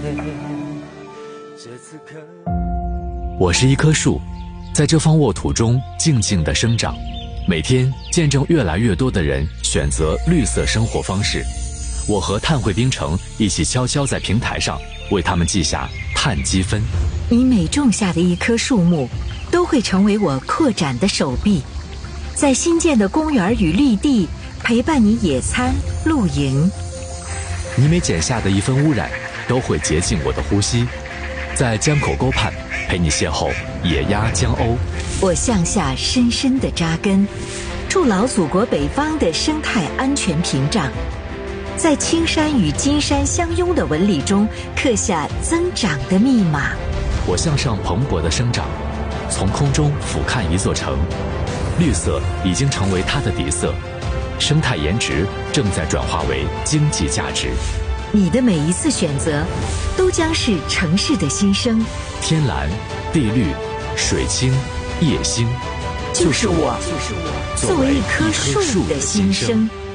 我是一棵树，在这方沃土中静静地生长，每天见证越来越多的人选择绿色生活方式。我和碳汇冰城一起悄悄在平台上为他们记下碳积分。 你每种下的一棵树木，都会成为我扩展的手臂，在新建的公园与绿地陪伴你野餐露营。 你每剪下的一分污染，都会洁净我的呼吸，在江口沟畔陪你邂逅野鸭江鸥。 我向下深深地扎根，筑牢祖国北方的生态安全屏障，在青山与金山相拥的纹理中刻下增长的密码。 我向上蓬勃的生长，从空中俯瞰一座城，绿色已经成为它的底色，生态颜值正在转化为经济价值。 你的每一次选择，都将是城市的新生。 天蓝、地绿、水清、夜星， 就是我作为一棵树的新生。